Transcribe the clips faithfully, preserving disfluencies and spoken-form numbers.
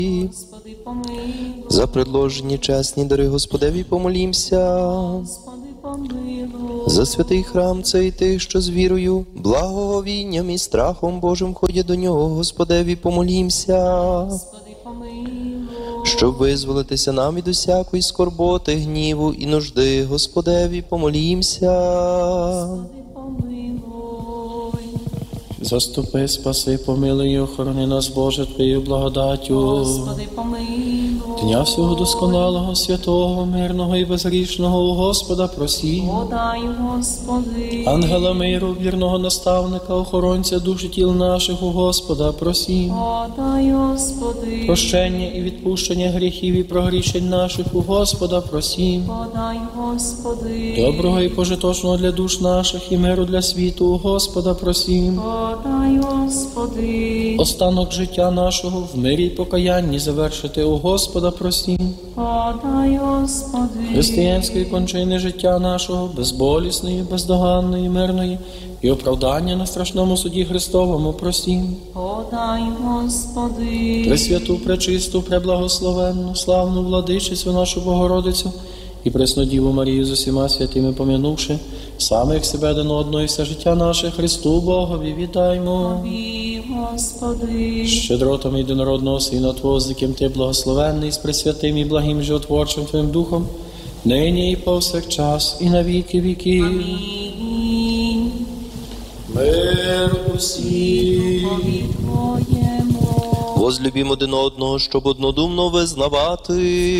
Господи, помилуй. За предложені чесні дари Господеві помолімся. Господи, помилуй. За святий храм цей тих, що з вірою, благоговінням і страхом Божим ходять до нього, Господеві помолімся. Господи, помилуй. Щоб визволитися нам від усякої скорботи, гніву і нужди, Господеві помолімся. Господи, помилуй. Заступи, спаси, помилуй і охорони нас, Боже, Твоєю благодаттю. Господи, помилуй. Дня всього досконалого, святого, мирного і безгрішного у Господа просім. Подай, Господи. Ангела миру, вірного наставника, охоронця душ і тіл наших у Господа просім. Подай, Господи. Прощення і відпущення гріхів і прогрішень наших у Господа просім. Подай, Господи. Доброго і пожиточного для душ наших і миру для світу у Господа просім. Подай, Господи. Останок життя нашого в мирі й покаянні завершити у Господа просім. Подай, Господи. Християнської кончини життя нашого, безболісної, бездоганної, мирної і оправдання на страшному суді Христовому просім. Подай, Господи. Пресвяту, пречисту, преблагословенну, славну владичицю нашу Богородицю і пресну Діву Марію з усіма святими пом'янувши, саме як себе один одного і все життя наше Христу Богові віддаймо. Тобі, Господи. Щедротами єдинородного Сина Твого, з яким Ти благословенний, з пресвятим і благим животворчим Твоїм Духом, нині і повсякчас, і на віки віків. Амінь. Мир усім. Пові Твоєму. Возлюбім один одного, щоб однодумно визнавати.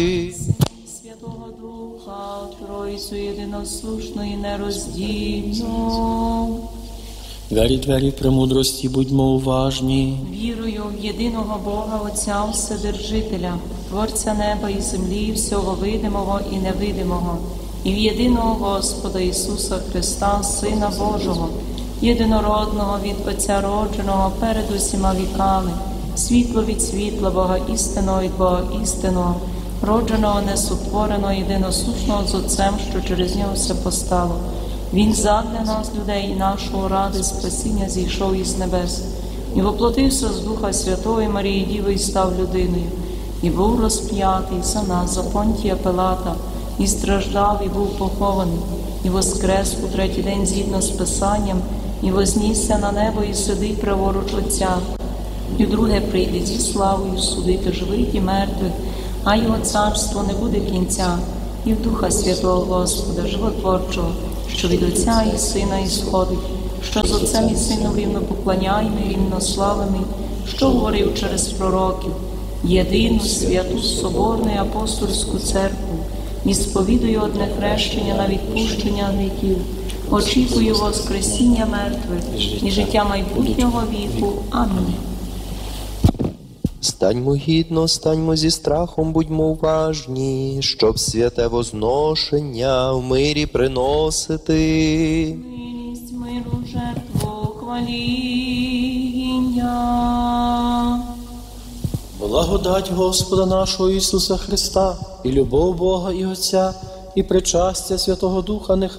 Святого Духа, Тройцю єдиносушну і нероздільну. Двері, двері премудрості, будьмо уважні. Вірую в єдиного Бога, Отця Вседержителя, Творця неба і землі, всього видимого і невидимого, і в єдиного Господа Ісуса Христа, Сина Божого, єдинородного від Отця родженого перед усіма віками, світло від світла, Бога істинного від Бога істинного, родженого, несотвореного, єдиносушного з Отцем, що через нього все постало. Він задля нас, людей, і нашого ради спасіння зійшов із небес, і воплотився з Духа Святої Марії Діви і став людиною, і був розп'ятий за нас, за Понтія Пилата, і страждав, і був похований, і воскрес у третій день згідно з Писанням, і вознісся на небо, і сидить праворуч Отця, і вдруге прийде зі славою судити живих і мертвих, а його царство не буде кінця, і в Духа Святого Господа, животворчого, що від Отця і Сина ісходить, що з Отцем і Сином рівно поклоняємо і рівно славимо, що говорив через пророків, єдину, святу, соборну і апостольську церкву, і сповідую одне хрещення на відпущення гріхів, очікую воскресіння мертвих і життя майбутнього віку. Амінь. Станьмо гідно, станьмо зі страхом, будьмо уважні, щоб святе возношення в мирі приносити. Милість, миру, жертву, хваління. Благодать Господа нашого Ісуса Христа, і любов Бога і Отця, і причастя Святого Духа нехай